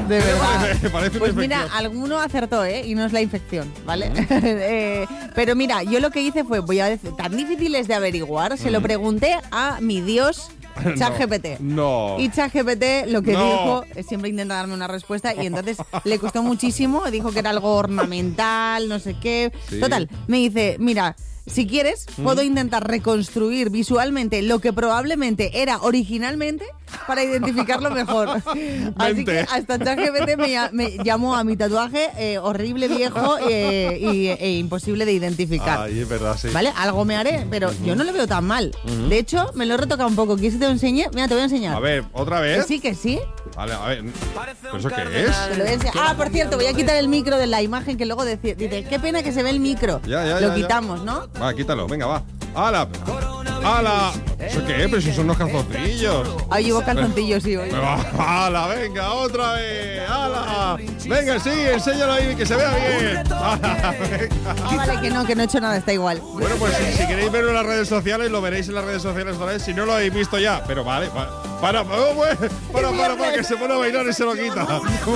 De verdad. Parece Pues una mira, infección. alguno acertó, y no es la infección, ¿vale? Pero mira, yo lo que hice fue, voy a decir, tan difícil es de averiguar, se lo pregunté a mi Dios ChatGPT. No. Y ChatGPT lo que No. dijo, siempre intenta darme una respuesta y entonces le costó muchísimo, dijo que era algo ornamental, no sé qué. Sí. Total, me dice, mira, si quieres, puedo intentar reconstruir visualmente lo que probablemente era originalmente para identificarlo mejor. Así que hasta ChatGPT me llamó a mi tatuaje horrible, viejo e imposible de identificar. Ay, es verdad, sí. ¿Vale? Algo me haré, pero yo no lo veo tan mal. De hecho, me lo he retocado un poco. ¿Quieres que te lo enseñe? Mira, te voy a enseñar. A ver, ¿otra Que vez? sí, que sí. Vale, a ver. ¿Pero eso qué es? Te lo voy a enseñar. Ah, por cierto, voy a quitar el micro de la imagen que luego dice, qué pena que se ve el micro. Lo quitamos, ¿no? Va, quítalo, venga, va. ¡Hala! ¡Hala! ¿Eso qué es? Pero si son unos calzoncillos. Ay, llevo calzoncillos, sí, hoy. ¡Hala! Venga, otra vez. ¡Hala! Venga, sí, enséñalo ahí, que se vea bien. ¡Hala! Venga. Ah, vale, que no he hecho nada, está igual. Bueno, pues si queréis verlo en las redes sociales, lo veréis en las redes sociales otra vez. Si no lo habéis visto ya, pero vale. Para, que se pone a bailar y se lo quita.